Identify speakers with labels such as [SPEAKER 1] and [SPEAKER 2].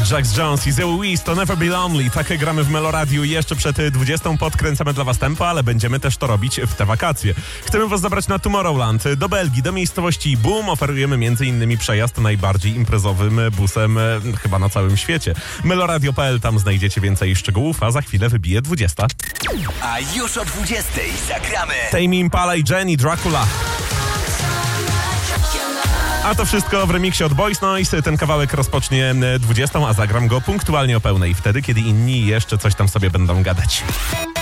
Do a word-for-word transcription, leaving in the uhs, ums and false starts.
[SPEAKER 1] Jax Jones i Zoe Wees to Never Be Lonely. Tak gramy w Meloradiu jeszcze przed dwudziestą. Podkręcamy dla was tempo, ale będziemy też to robić w te wakacje. Chcemy was zabrać na Tomorrowland, do Belgii, do miejscowości Boom. Oferujemy m.in. przejazd najbardziej imprezowym busem chyba na całym świecie. meloradio kropka p l, tam znajdziecie więcej szczegółów, a za chwilę wybije dwudziesta.
[SPEAKER 2] A już o dwudziestej zagramy
[SPEAKER 1] Tame Impala i Jenny Dracula. A to wszystko w remiksie od Boys Noise. Ten kawałek rozpocznie dwudziestą, a zagram go punktualnie o pełnej, wtedy kiedy inni jeszcze coś tam sobie będą gadać.